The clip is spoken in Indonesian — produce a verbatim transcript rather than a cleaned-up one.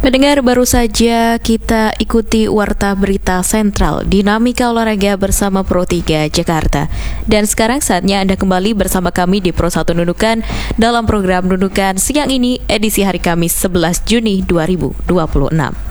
Mendengar baru saja kita ikuti Warta Berita Sentral Dinamika Olahraga bersama Pro tiga Jakarta. Dan sekarang saatnya Anda kembali bersama kami di Pro satu Nunukan dalam program Nunukan siang ini edisi hari Kamis sebelas Juni dua ribu dua puluh enam.